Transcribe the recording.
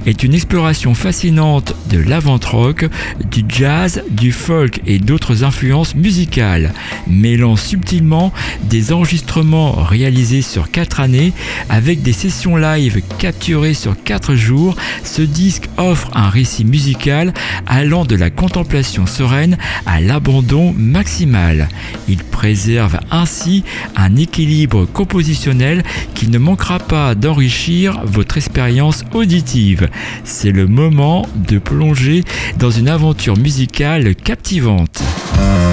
est une exploration fascinante de l'avant-rock, du jazz, du folk et d'autres influences musicales, mêlant subtilement des enregistrements réalisés sur 4 années avec des sessions live capturées sur 4 jours. Ce disque offre un récit musical allant de la contemplation sereine à l'abandon maximal. Il préserve ainsi un équilibre compositionnel qui ne manquera pas d'enrichir votre expérience auditive. C'est le moment de plonger dans une aventure musicale captivante.